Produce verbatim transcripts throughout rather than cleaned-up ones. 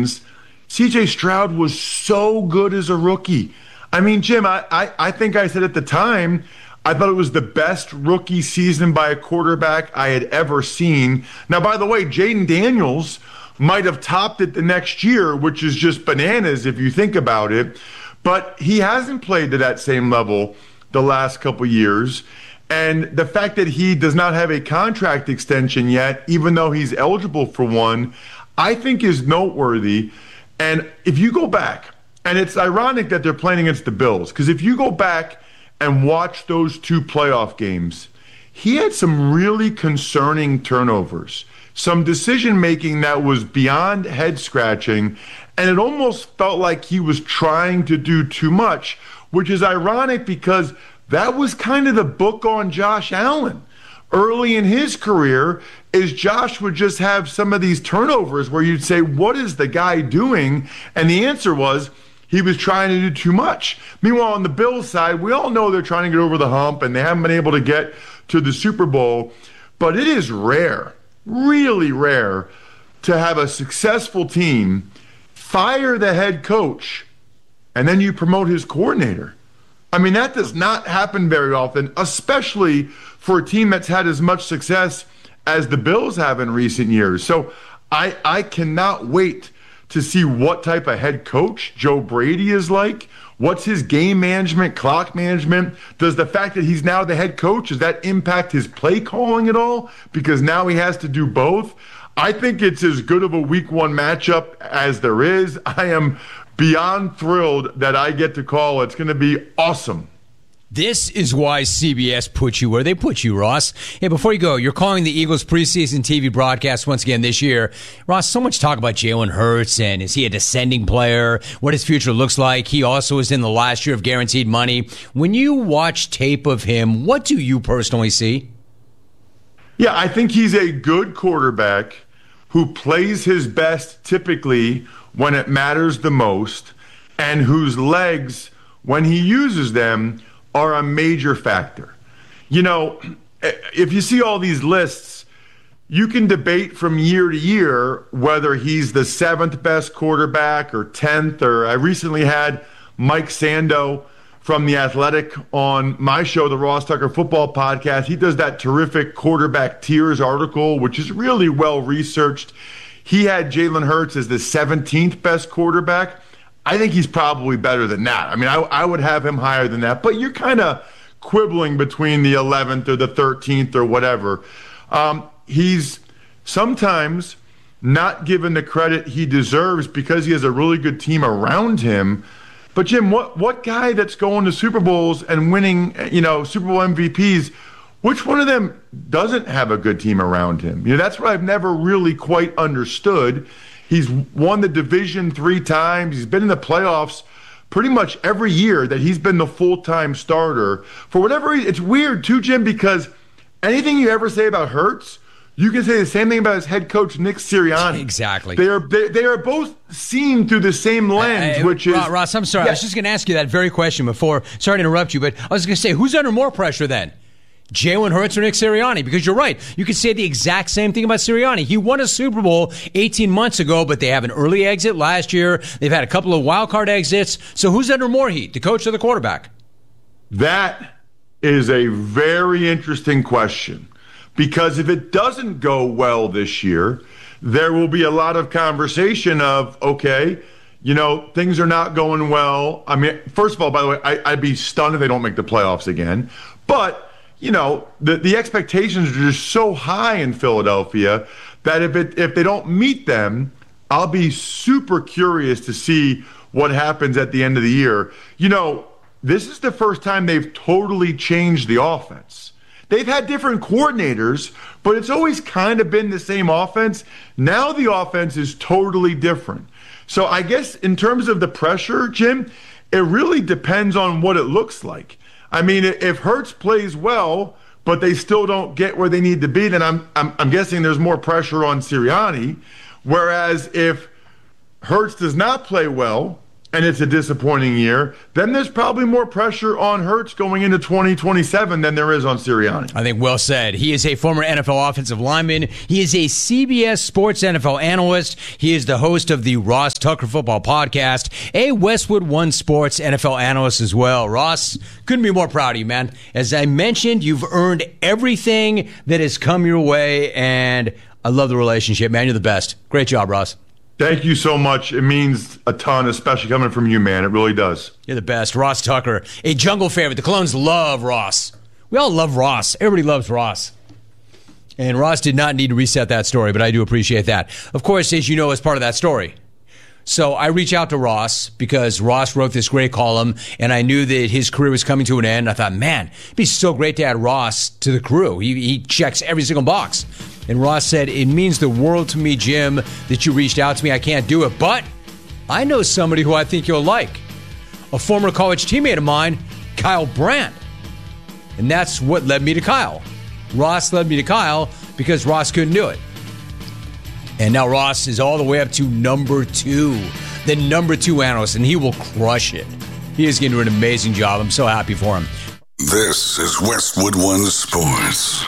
seasons, C J Stroud was so good as a rookie. I mean, Jim, I, I, I think I said at the time, I thought it was the best rookie season by a quarterback I had ever seen. Now, by the way, Jaden Daniels might have topped it the next year, which is just bananas if you think about it. But he hasn't played to that same level the last couple years. And the fact that he does not have a contract extension yet, even though he's eligible for one, I think is noteworthy. And if you go back, and it's ironic that they're playing against the Bills, because if you go back and watch those two playoff games, he had some really concerning turnovers, some decision-making that was beyond head-scratching, and it almost felt like he was trying to do too much, which is ironic because that was kind of the book on Josh Allen. Early in his career, is Josh would just have some of these turnovers where you'd say, what is the guy doing? And the answer was, he was trying to do too much. Meanwhile, on the Bills side, we all know they're trying to get over the hump and they haven't been able to get to the Super Bowl. But it is rare, really rare, to have a successful team fire the head coach and then you promote his coordinator. I mean, that does not happen very often, especially for a team that's had as much success as the Bills have in recent years. So I, I cannot wait to see what type of head coach Joe Brady is like. What's his game management, clock management? Does the fact that he's now the head coach, does that impact his play calling at all? Because now he has to do both. I think it's as good of a week one matchup as there is. I am beyond thrilled that I get to call. It's going to be awesome. This is why C B S put you where they put you, Ross. Hey, before you go, you're calling the Eagles preseason T V broadcast once again this year. Ross, so much talk about Jalen Hurts and is he a descending player, what his future looks like. He also is in the last year of guaranteed money. When you watch tape of him, what do you personally see? Yeah, I think he's a good quarterback who plays his best typically when it matters the most and whose legs, when he uses them, are a major factor. You know, if you see all these lists, you can debate from year to year whether he's the seventh best quarterback or tenth, or I recently had Mike Sando from The Athletic on my show, the Ross Tucker Football Podcast. He does that terrific quarterback tiers article, which is really well researched. He had Jalen Hurts as the seventeenth best quarterback. I think he's probably better than that. I mean, I, I would have him higher than that, but you're kind of quibbling between the eleventh or the thirteenth or whatever. Um, he's sometimes not given the credit he deserves because he has a really good team around him. But Jim, what, what guy that's going to Super Bowls and winning, you know, Super Bowl M V Ps, which one of them doesn't have a good team around him? You know, that's what I've never really quite understood. He's won the division three times. He's been in the playoffs pretty much every year that he's been the full-time starter. For whatever reason, it's weird too, Jim, because anything you ever say about Hurts, you can say the same thing about his head coach, Nick Sirianni. Exactly. They are they, they are both seen through the same lens, uh, which is... Ross, I'm sorry. Yeah. I was just going to ask you that very question before. Sorry to interrupt you, but I was going to say, who's under more pressure then? Jalen Hurts or Nick Sirianni? Because you're right. You could say the exact same thing about Sirianni. He won a Super Bowl eighteen months ago, but they have an early exit last year. They've had a couple of wild card exits. So who's under more heat, the coach or the quarterback? That is a very interesting question. Because if it doesn't go well this year, there will be a lot of conversation of, okay, you know, things are not going well. I mean, first of all, by the way, I, I'd be stunned if they don't make the playoffs again. But you know, the, the expectations are just so high in Philadelphia that if it if they don't meet them, I'll be super curious to see what happens at the end of the year. You know, this is the first time they've totally changed the offense. They've had different coordinators, but it's always kind of been the same offense. Now the offense is totally different. So I guess in terms of the pressure, Jim, it really depends on what it looks like. I mean, if Hurts plays well, but they still don't get where they need to be, then I'm I'm, I'm guessing there's more pressure on Sirianni. Whereas if Hurts does not play well and it's a disappointing year, then there's probably more pressure on Hurts going into twenty twenty-seven than there is on Sirianni. I think well said. He is a former N F L offensive lineman. He is a C B S Sports N F L analyst. He is the host of the Ross Tucker Football Podcast, a Westwood One Sports N F L analyst as well. Ross, couldn't be more proud of you, man. As I mentioned, you've earned everything that has come your way, and I love the relationship, man. You're the best. Great job, Ross. Thank you so much. It means a ton, especially coming from you, man. It really does. You're the best. Ross Tucker, a jungle favorite. The Clones love Ross. We all love Ross. Everybody loves Ross. And Ross did not need to reset that story, but I do appreciate that. Of course, as you know, as part of that story. So I reach out to Ross because Ross wrote this great column, and I knew that his career was coming to an end. I thought, man, it'd be so great to add Ross to the crew. He, he checks every single box. And Ross said, it means the world to me, Jim, that you reached out to me. I can't do it, but I know somebody who I think you'll like. A former college teammate of mine, Kyle Brandt. And that's what led me to Kyle. Ross led me to Kyle because Ross couldn't do it. And now Ross is all the way up to number two, the number two analyst, and he will crush it. He is going to do an amazing job. I'm so happy for him. This is Westwood One Sports.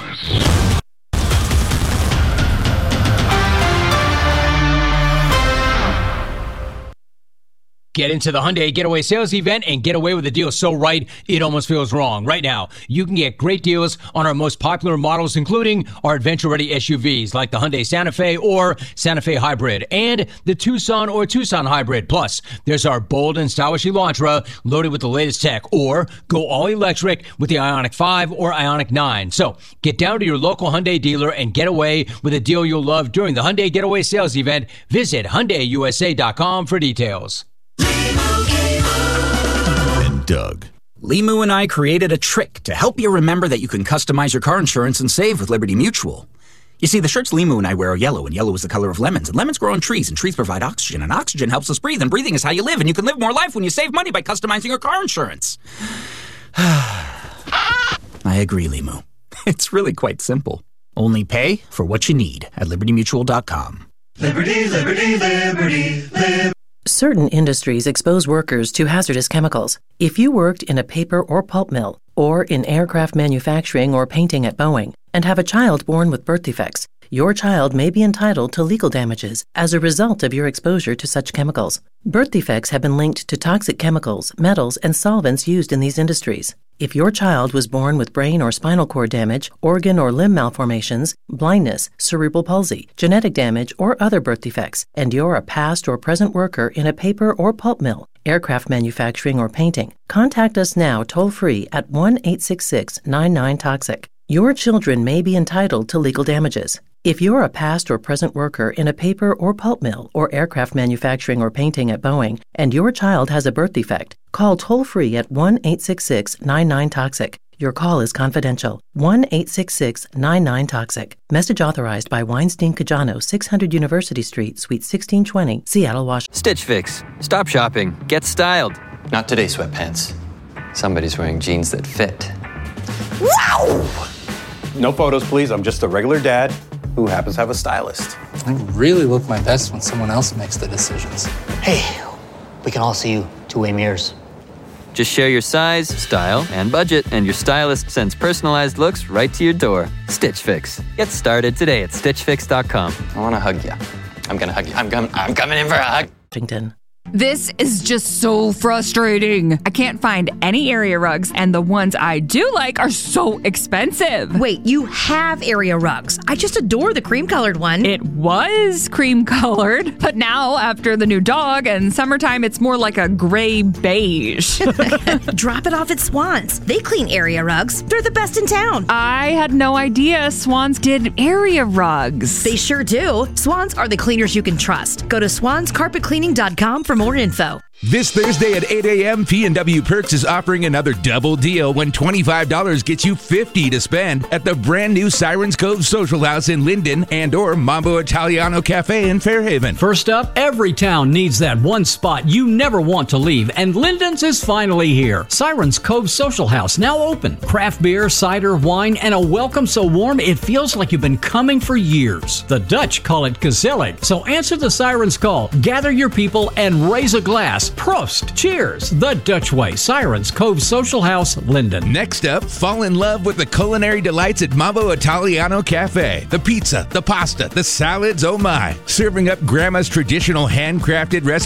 Get into the Hyundai Getaway Sales Event and get away with a deal so right, it almost feels wrong. Right now, you can get great deals on our most popular models, including our adventure-ready S U Vs like the Hyundai Santa Fe or Santa Fe Hybrid and the Tucson or Tucson Hybrid. Plus, there's our bold and stylish Elantra loaded with the latest tech, or go all-electric with the Ioniq five or Ioniq nine. So, get down to your local Hyundai dealer and get away with a deal you'll love during the Hyundai Getaway Sales Event. Visit Hyundai U S A dot com for details. And Doug. Limu and I created a trick to help you remember that you can customize your car insurance and save with Liberty Mutual. You see, the shirts Limu and I wear are yellow, and yellow is the color of lemons, and lemons grow on trees, and trees provide oxygen, and oxygen helps us breathe, and breathing is how you live, and you can live more life when you save money by customizing your car insurance. I agree, Limu. It's really quite simple. Only pay for what you need at liberty mutual dot com. Liberty, liberty, liberty, liberty. Certain industries expose workers to hazardous chemicals. If you worked in a paper or pulp mill, or in aircraft manufacturing or painting at Boeing, and have a child born with birth defects, your child may be entitled to legal damages as a result of your exposure to such chemicals. Birth defects have been linked to toxic chemicals, metals, and solvents used in these industries. If your child was born with brain or spinal cord damage, organ or limb malformations, blindness, cerebral palsy, genetic damage, or other birth defects, and you're a past or present worker in a paper or pulp mill, aircraft manufacturing, or painting, contact us now toll-free at one eight six six, nine nine, toxic. Your children may be entitled to legal damages. If you're a past or present worker in a paper or pulp mill or aircraft manufacturing or painting at Boeing, and your child has a birth defect, call toll-free at one eight six six, nine nine, toxic. Your call is confidential. one eight six six, nine nine, toxic. Message authorized by Weinstein Cajano, six hundred University Street, Suite sixteen twenty, Seattle, Washington. Stitch Fix. Stop shopping. Get styled. Not today, sweatpants. Somebody's wearing jeans that fit. Wow! No photos, please. I'm just a regular dad who happens to have a stylist. I really look my best when someone else makes the decisions. Hey, we can all see you two-way mirrors. Just share your size, style, and budget, and your stylist sends personalized looks right to your door. Stitch Fix. Get started today at stitch fix dot com. I want to hug you. I'm going to hug you. I'm, com- I'm coming in for a hug. Washington. This is just so frustrating. I can't find any area rugs, and the ones I do like are so expensive. Wait, you have area rugs. I just adore the cream-colored one. It was cream-colored, but now, after the new dog and summertime, it's more like a gray beige. Drop it off at Swans. They clean area rugs. They're the best in town. I had no idea Swans did area rugs. They sure do. Swans are the cleaners you can trust. Go to swans carpet cleaning dot com for more info. This Thursday at eight a.m., P and W Perks is offering another double deal when twenty-five dollars gets you fifty dollars to spend at the brand new Sirens Cove Social House in Linden and or Mambo Italiano Cafe in Fairhaven. First up, every town needs that one spot you never want to leave, and Linden's is finally here. Sirens Cove Social House, now open. Craft beer, cider, wine, and a welcome so warm it feels like you've been coming for years. The Dutch call it gezellig, so answer the Sirens call, gather your people, and raise a glass Prost. Cheers. The Dutch Way. Sirens Cove Social House, Linden. Next up, fall in love with the culinary delights at Mambo Italiano Cafe. The pizza, the pasta, the salads, oh my. Serving up Grandma's traditional handcrafted recipes